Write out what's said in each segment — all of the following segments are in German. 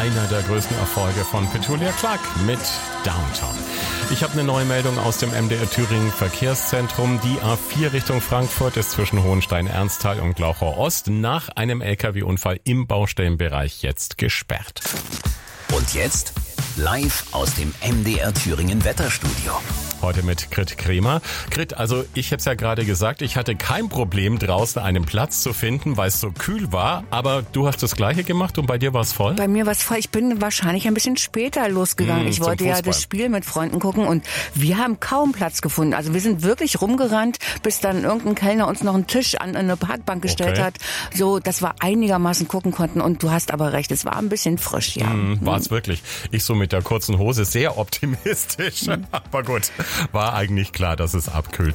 einer der größten Erfolge von Petula Clark mit Downtown. Ich habe eine neue Meldung aus dem MDR Thüringen Verkehrszentrum. Die A4 Richtung Frankfurt ist zwischen Hohenstein-Ernsthal und Glauchau Ost nach einem LKW-Unfall im Baustellenbereich jetzt gesperrt. Und jetzt live aus dem MDR Thüringen Wetterstudio. Heute mit Grit Kremer. Grit, also ich hätte es ja gerade gesagt, ich hatte kein Problem, draußen einen Platz zu finden, weil es so kühl war. Aber du hast das Gleiche gemacht und bei dir war es voll? Bei mir war es voll. Ich bin wahrscheinlich ein bisschen später losgegangen. Ich wollte ja das Spiel mit Freunden gucken und wir haben kaum Platz gefunden. Also wir sind wirklich rumgerannt, bis dann irgendein Kellner uns noch einen Tisch an eine Parkbank gestellt hat, so dass wir einigermaßen gucken konnten. Und du hast aber recht, es war ein bisschen frisch, ja. War es wirklich. Ich so mit der kurzen Hose sehr optimistisch. Aber gut. War eigentlich klar, dass es abkühlt.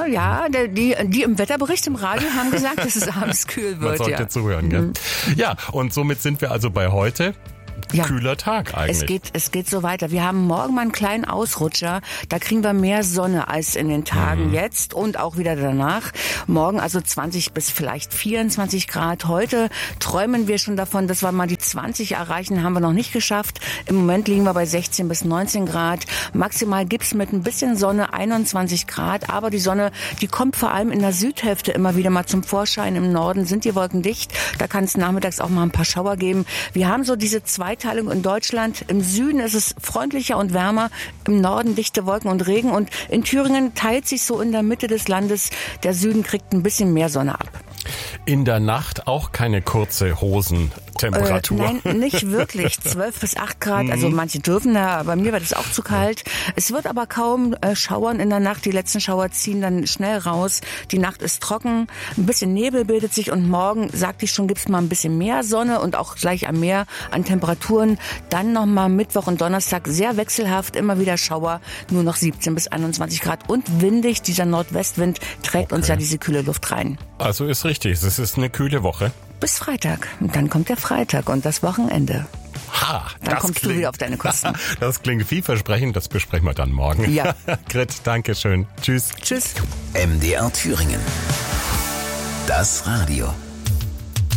Die im Wetterbericht im Radio haben gesagt, dass es abends kühl wird. Man sollte zuhören, gell? Ja, und somit sind wir also bei heute. Ja. Kühler Tag eigentlich. Es geht so weiter. Wir haben morgen mal einen kleinen Ausrutscher. Da kriegen wir mehr Sonne als in den Tagen jetzt und auch wieder danach. Morgen also 20 bis vielleicht 24 Grad. Heute träumen wir schon davon, dass wir mal die 20 erreichen. Haben wir noch nicht geschafft. Im Moment liegen wir bei 16 bis 19 Grad. Maximal gibt's mit ein bisschen Sonne 21 Grad. Aber die Sonne, die kommt vor allem in der Südhälfte immer wieder mal zum Vorschein. Im Norden sind die Wolken dicht. Da kann es nachmittags auch mal ein paar Schauer geben. Wir haben so diese Zweiteilung in Deutschland. Im Süden ist es freundlicher und wärmer, im Norden dichte Wolken und Regen und in Thüringen teilt sich so in der Mitte des Landes. Der Süden kriegt ein bisschen mehr Sonne ab. In der Nacht auch keine kurze Hosentemperatur? Nein, nicht wirklich. 12 bis 8 Grad, also manche dürfen da, bei mir war das auch zu kalt. Es wird aber kaum schauern in der Nacht. Die letzten Schauer ziehen dann schnell raus. Die Nacht ist trocken, ein bisschen Nebel bildet sich und morgen, sagte ich schon, gibt's mal ein bisschen mehr Sonne und auch gleich am Meer an Temperaturen. Dann nochmal Mittwoch und Donnerstag sehr wechselhaft, immer wieder Schauer, nur noch 17 bis 21 Grad und windig. Dieser Nordwestwind trägt uns ja diese kühle Luft rein. Also ist richtig, es ist eine kühle Woche. Bis Freitag. Und dann kommt der Freitag und das Wochenende. Dann kommst du wieder auf deine Kosten. Das klingt vielversprechend, das besprechen wir dann morgen. Ja. Grit, danke schön. Tschüss. Tschüss. MDR Thüringen. Das Radio.